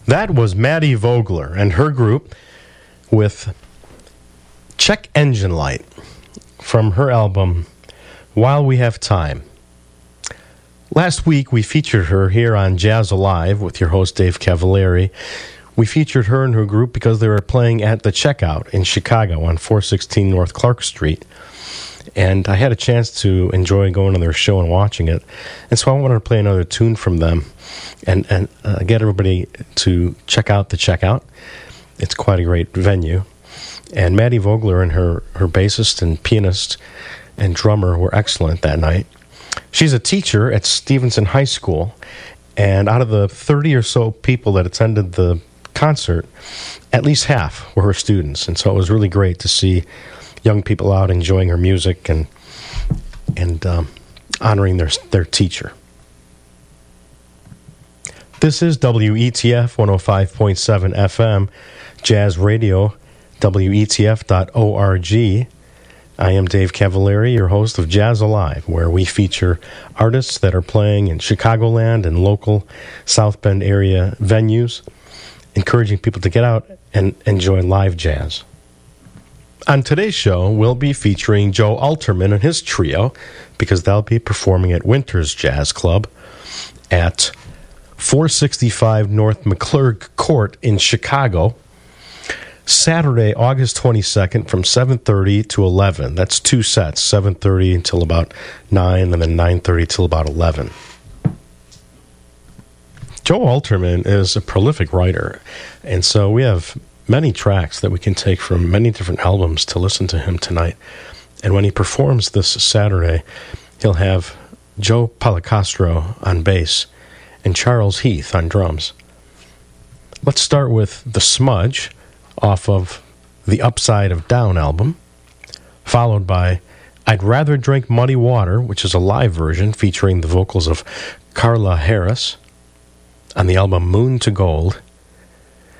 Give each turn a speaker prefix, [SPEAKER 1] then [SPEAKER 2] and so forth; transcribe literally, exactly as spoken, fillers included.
[SPEAKER 1] That was Maddie Vogler and her group with Check Engine Light from her album While We Have Time. Last week we featured her here on Jazz Alive with your host Dave Cavallari. We featured her and her group because they were playing at the Checkout in Chicago on four sixteen North Clark Street. And I had a chance to enjoy going to their show and watching it. And so I wanted to play another tune from them and, and uh, get everybody to check out the Checkout. It's quite a great venue. And Maddie Vogler and her, her bassist and pianist and drummer were excellent that night. She's a teacher at Stevenson High School. And out of the thirty or so people that attended the concert, at least half were her students. And so it was really great to see young people out enjoying her music and and um, honoring their their teacher. This is W E T F one oh five point seven F M, Jazz Radio, W E T F dot org. I am Dave Cavallari, your host of Jazz Alive, where we feature artists that are playing in Chicagoland and local South Bend area venues, encouraging people to get out and enjoy live jazz. On today's show, we'll be featuring Joe Alterman and his trio because they'll be performing at Winters Jazz Club at four sixty-five North McClurg Court in Chicago, Saturday, August twenty-second from seven thirty to eleven. That's two sets, seven thirty until about nine and then nine thirty till about eleven. Joe Alterman is a prolific writer, and so we have many tracks that we can take from many different albums to listen to him tonight. And when he performs this Saturday, he'll have Joe Policastro on bass and Charles Heath on drums. Let's start with The Smudge off of the Upside of Down album, followed by I'd Rather Drink Muddy Water, which is a live version featuring the vocals of Carla Harris on the album Moon to Gold.